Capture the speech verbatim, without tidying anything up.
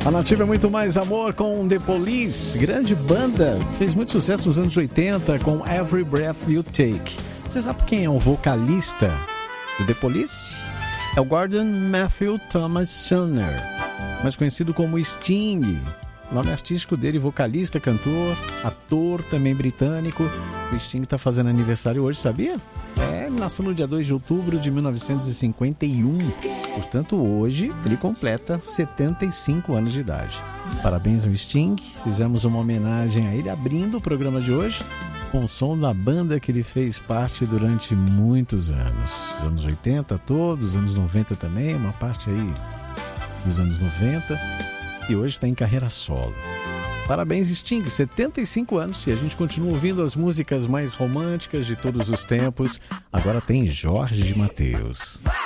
A Nativa é muito mais amor com The Police, grande banda, fez muito sucesso nos anos oitenta com Every Breath You Take. Você sabe quem é o vocalista do The Police? É o Gordon Matthew Thomas Sumner, mais conhecido como Sting. Nome artístico dele, vocalista, cantor, ator, também britânico. O Sting está fazendo aniversário hoje, sabia? É, ele nasceu no dia dois de outubro de mil novecentos e cinquenta e um. Portanto, hoje ele completa setenta e cinco anos de idade. Parabéns ao Sting. Fizemos uma homenagem a ele abrindo o programa de hoje com o som da banda que ele fez parte durante muitos anos. Os anos oitenta todos, os anos noventa também, uma parte aí dos anos noventa. E hoje está em carreira solo. Parabéns, Sting, setenta e cinco anos, e a gente continua ouvindo as músicas mais românticas de todos os tempos. Agora tem Jorge Mateus.